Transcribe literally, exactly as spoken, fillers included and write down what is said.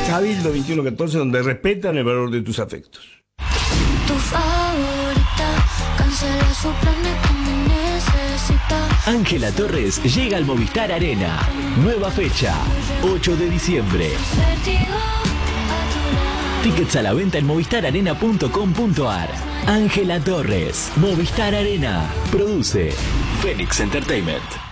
Cabildo veintiuno catorce, donde respetan el valor de tus afectos. Tu favorita cancela su planes como necesita. Ángela Torres llega al Movistar Arena. Nueva fecha, ocho de diciembre. Tickets a la venta en movistar arena punto com punto ar. Ángela Torres, Movistar Arena. Produce Phoenix Entertainment.